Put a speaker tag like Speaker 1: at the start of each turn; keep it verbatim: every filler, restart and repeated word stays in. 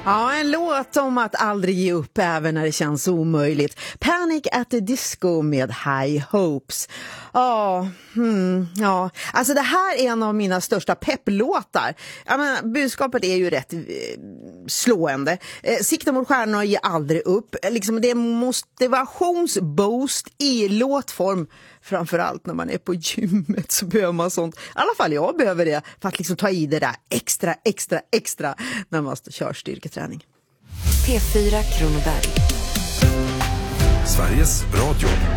Speaker 1: Ja, en låt om att aldrig ge upp även när det känns omöjligt. Panic at the Disco med High Hopes. Ja, hmm, ja. Alltså det här är en av mina största pepplåtar. Jag menar, budskapet är ju rätt eh, slående. Eh, sikta mot stjärnorna och ge aldrig upp. Eh, liksom det är motivationsboost i låtform. Framförallt när man är på gymmet så behöver man sånt. I alla fall jag behöver det för att liksom ta i det där extra, extra, extra när man kör styrketräning.
Speaker 2: P fyra Kronoberg.
Speaker 3: Sveriges Radio.